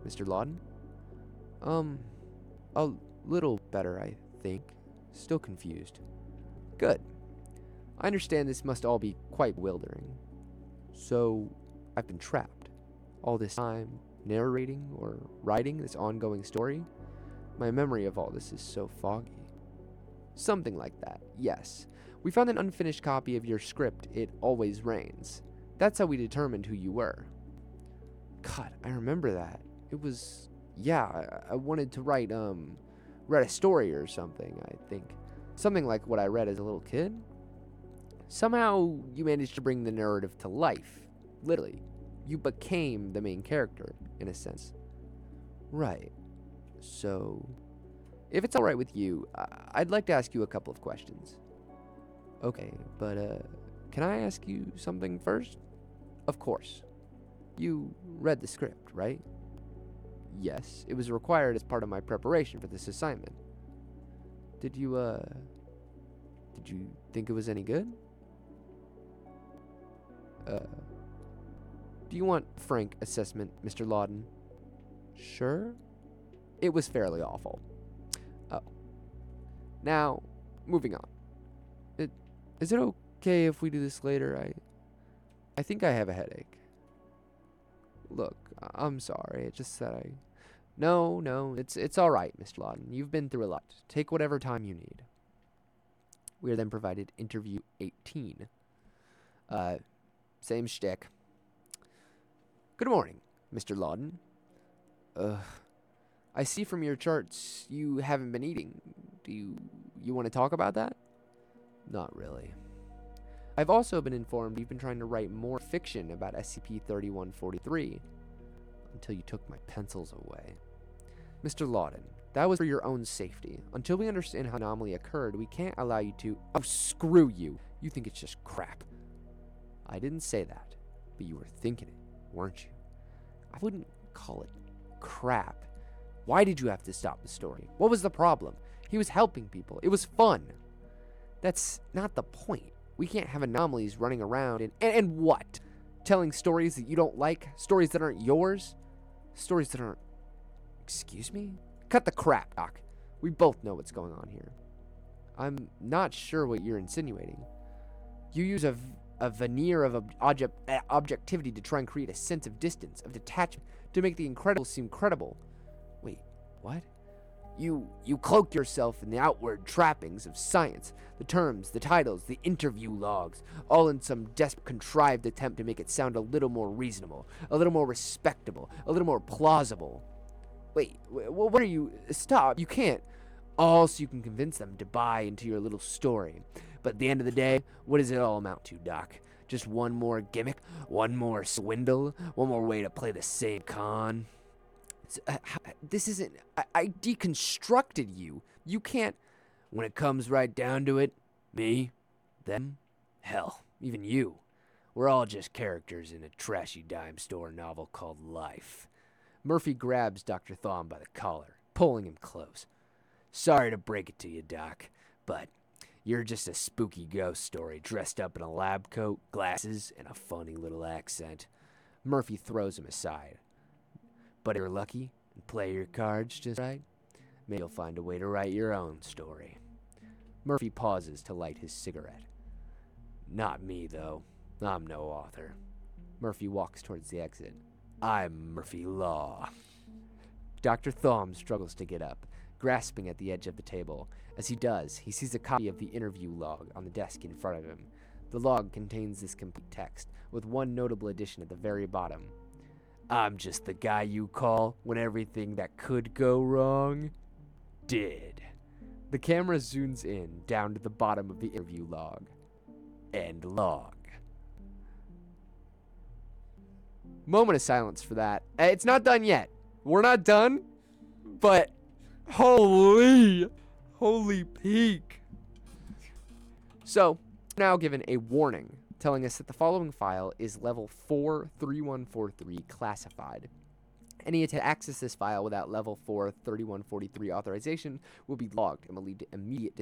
Mr. Lawton? Um, a little better, I think. Still confused. Good. I understand this must all be quite bewildering. So, I've been trapped. All this time, narrating or writing this ongoing story? My memory of all this is so foggy. Something like that, yes. We found an unfinished copy of your script, It Always Rains. That's how we determined who you were. God, I remember that. It was, yeah, I wanted to write a story or something, I think. Something like what I read as a little kid. Somehow you managed to bring the narrative to life. Literally. You became the main character, in a sense. Right. So, if it's alright with you, I'd like to ask you a couple of questions. Okay, but can I ask you something first? Of course. You read the script, right? Yes, it was required as part of my preparation for this assignment. Did you think it was any good? Do you want frank assessment, Mr. Lawton? Sure. It was fairly awful. Oh. Now, moving on. Is it okay if we do this later? I think I have a headache. Look, I'm sorry. It's just that No, it's all right, Mr. Lawton. You've been through a lot. Take whatever time you need. We are then provided interview 18. Same shtick. Good morning, Mr. Lawton. I see from your charts you haven't been eating. Do you want to talk about that? Not really. I've also been informed you've been trying to write more fiction about SCP-3143 until you took my pencils away. Mr. Lawton, that was for your own safety. Until we understand how anomaly occurred, we can't allow you to... Oh, screw you! You think it's just crap. I didn't say that, but you were thinking it, weren't you? I wouldn't call it crap. Why did you have to stop the story? What was the problem? He was helping people. It was fun. That's not the point. We can't have anomalies running around and what? Telling stories that you don't like? Stories that aren't yours? Stories that aren't... Excuse me? Cut the crap, Doc. We both know what's going on here. I'm not sure what you're insinuating. You use a veneer of objectivity to try and create a sense of distance, of detachment, to make the incredible seem credible. Wait, what? You cloak yourself in the outward trappings of science, the terms, the titles, the interview logs, all in some desperate, contrived attempt to make it sound a little more reasonable, a little more respectable, a little more plausible. Wait, what are you... Stop, you can't. All so you can convince them to buy into your little story. But at the end of the day, what does it all amount to, Doc? Just one more gimmick? One more swindle? One more way to play the same con? This isn't... I deconstructed you. You can't... When it comes right down to it, me, them, hell, even you. We're all just characters in a trashy dime store novel called Life. Murphy grabs Dr. Thom by the collar, pulling him close. Sorry to break it to you, Doc, but you're just a spooky ghost story dressed up in a lab coat, glasses, and a funny little accent. Murphy throws him aside. But if you're lucky and play your cards just right, maybe you'll find a way to write your own story. Murphy pauses to light his cigarette. Not me, though. I'm no author. Murphy walks towards the exit. I'm Murphy Law. Dr. Thom struggles to get up, grasping at the edge of the table. As he does, he sees a copy of the interview log on the desk in front of him. The log contains this complete text, with one notable addition at the very bottom. I'm just the guy you call when everything that could go wrong did. The camera zooms in down to the bottom of the interview log. End log. Moment of silence for that. It's not done yet. We're not done, but holy peak. So, now given a warning telling us that the following file is level 43143 classified. Any attempt to access this file without level 43143 authorization will be logged and will lead to immediate